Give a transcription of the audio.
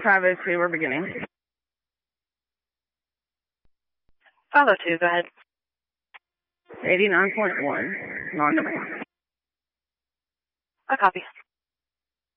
502, we're beginning. 502, go ahead. 89.1, non-demand. I copy.